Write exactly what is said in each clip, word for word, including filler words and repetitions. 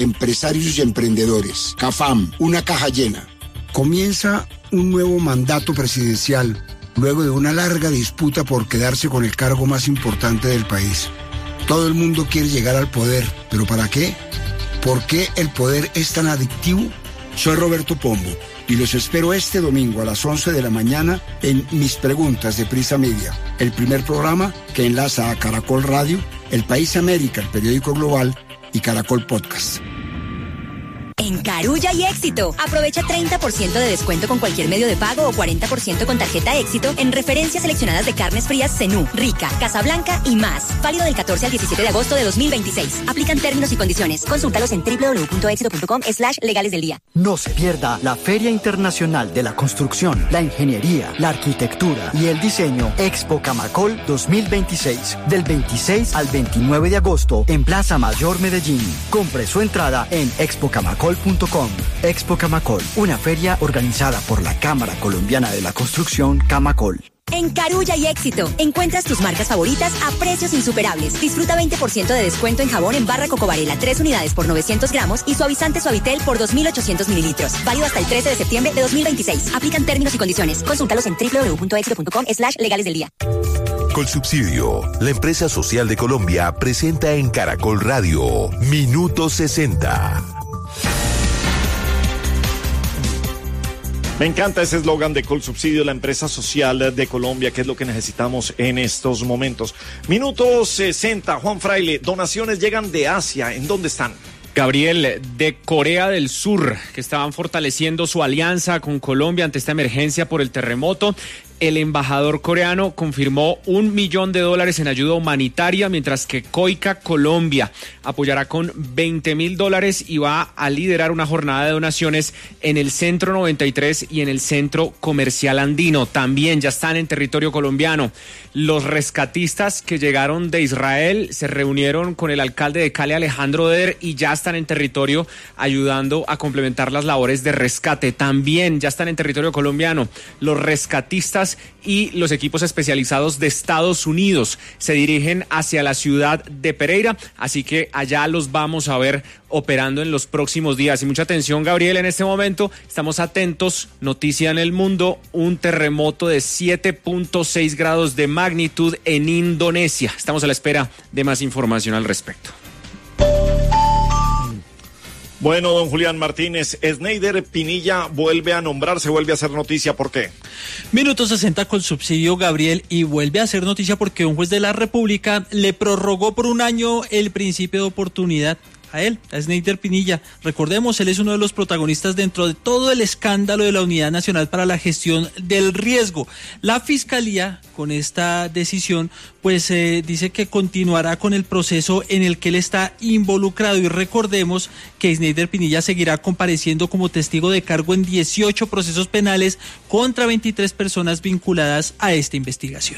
empresarios y emprendedores. CAFAM, una caja llena. Comienza un nuevo mandato presidencial, luego de una larga disputa por quedarse con el cargo más importante del país. Todo el mundo quiere llegar al poder, ¿pero para qué? ¿Por qué el poder es tan adictivo? Soy Roberto Pombo y los espero este domingo a las once de la mañana en Mis Preguntas de Prisa Media, el primer programa que enlaza a Caracol Radio, El País América, el periódico global, y Caracol Podcast. En Carulla y Éxito, aprovecha treinta por ciento de descuento con cualquier medio de pago o cuarenta por ciento con tarjeta Éxito en referencias seleccionadas de carnes frías Zenú, Rica, Casablanca y más. Válido del catorce al diecisiete de agosto de dos mil veintiséis. Aplican términos y condiciones. Consúltalos en doble u doble u doble u punto éxito punto com slash legales del día. No se pierda la Feria Internacional de la Construcción, la Ingeniería, la Arquitectura y el Diseño Expo Camacol dos mil veintiséis. Del veintiséis al veintinueve de agosto en Plaza Mayor Medellín. Compre su entrada en expo camacol punto com. Expo Camacol, una feria organizada por la Cámara Colombiana de la Construcción, Camacol. En Carulla y Éxito, encuentras tus marcas favoritas a precios insuperables. Disfruta veinte por ciento de descuento en jabón en barra Coco Varela, tres unidades por novecientos gramos y suavizante Suavitel por dos mil ochocientos mililitros. Válido hasta el trece de septiembre de dos mil veintiséis. Aplican términos y condiciones. Consúltalos en doble u doble u doble u punto éxito punto com slash legales del día. Colsubsidio, la empresa social de Colombia, presenta en Caracol Radio Minuto sesenta. Me encanta ese eslogan de Colsubsidio, la empresa social de Colombia, que es lo que necesitamos en estos momentos. Minuto sesenta, Juan Fraile, donaciones llegan de Asia, ¿en dónde están? Gabriel, de Corea del Sur, que estaban fortaleciendo su alianza con Colombia ante esta emergencia por el terremoto. El embajador coreano confirmó un millón de dólares en ayuda humanitaria, mientras que Coica Colombia apoyará con veinte mil dólares y va a liderar una jornada de donaciones en el Centro noventa y tres y en el Centro Comercial Andino. También ya están en territorio colombiano. Los rescatistas que llegaron de Israel se reunieron con el alcalde de Cali, Alejandro Der, y ya están en territorio ayudando a complementar las labores de rescate. También ya están en territorio colombiano. Los rescatistas y los equipos especializados de Estados Unidos se dirigen hacia la ciudad de Pereira, así que allá los vamos a ver operando en los próximos días. Y mucha atención, Gabriel, en este momento estamos atentos, noticia en el mundo, un terremoto de siete punto seis grados de magnitud en Indonesia. Estamos a la espera de más información al respecto. Bueno, don Julián Martínez, Sneider Pinilla vuelve a nombrarse, vuelve a hacer noticia, ¿por qué? Minuto sesenta con subsidio, Gabriel, y vuelve a hacer noticia porque un juez de la República le prorrogó por un año el principio de oportunidad a él, a Sneider Pinilla. Recordemos, él es uno de los protagonistas dentro de todo el escándalo de la Unidad Nacional para la Gestión del Riesgo. La Fiscalía, con esta decisión, pues eh, dice que continuará con el proceso en el que él está involucrado, y recordemos que Sneider Pinilla seguirá compareciendo como testigo de cargo en dieciocho procesos penales contra veintitrés personas vinculadas a esta investigación.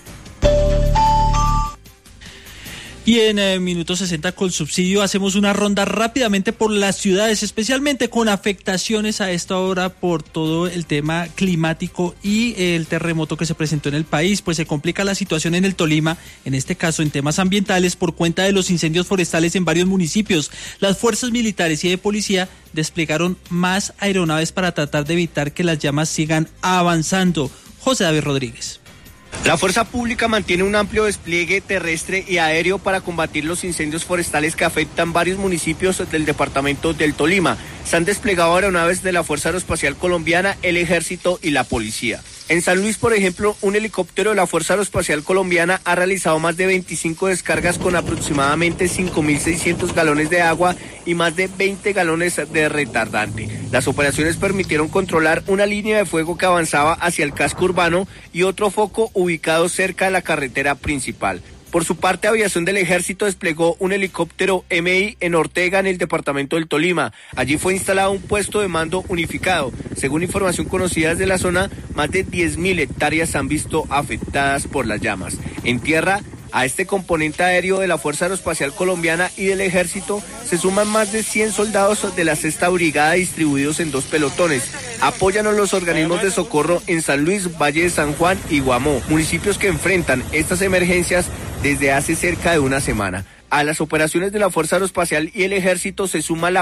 Y en eh, Minuto sesenta con subsidio hacemos una ronda rápidamente por las ciudades, especialmente con afectaciones a esta hora por todo el tema climático y eh, el terremoto que se presentó en el país. Pues se complica la situación en el Tolima, en este caso en temas ambientales, por cuenta de los incendios forestales en varios municipios. Las fuerzas militares y de policía desplegaron más aeronaves para tratar de evitar que las llamas sigan avanzando. José David Rodríguez. La fuerza pública mantiene un amplio despliegue terrestre y aéreo para combatir los incendios forestales que afectan varios municipios del departamento del Tolima. Se han desplegado aeronaves de la Fuerza Aeroespacial Colombiana, el Ejército y la Policía. En San Luis, por ejemplo, un helicóptero de la Fuerza Aeroespacial Colombiana ha realizado más de veinticinco descargas con aproximadamente cinco mil seiscientos galones de agua y más de veinte galones de retardante. Las operaciones permitieron controlar una línea de fuego que avanzaba hacia el casco urbano y otro foco ubicado cerca de la carretera principal. Por su parte, Aviación del Ejército desplegó un helicóptero M I en Ortega, en el departamento del Tolima. Allí fue instalado un puesto de mando unificado. Según información conocida desde la zona, más de diez mil hectáreas se han visto afectadas por las llamas. En tierra, a este componente aéreo de la Fuerza Aeroespacial Colombiana y del Ejército se suman más de cien soldados de la Sexta Brigada distribuidos en dos pelotones. Apoyan a los organismos de socorro en San Luis, Valle de San Juan y Guamó, municipios que enfrentan estas emergencias desde hace cerca de una semana. A las operaciones de la Fuerza Aeroespacial y el Ejército se suma la